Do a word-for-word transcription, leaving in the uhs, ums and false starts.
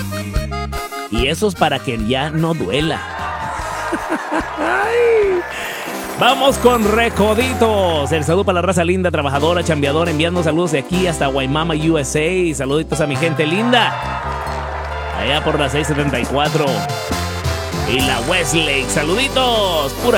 Y eso es para que ya no duela. Ay. Vamos con Recoditos. El saludo para la raza linda, trabajadora, chambeadora, enviando saludos de aquí hasta Waimama, U S A. Saluditos a mi gente linda. Allá por la seiscientos setenta y cuatro. Y la Westlake. Saluditos. Pura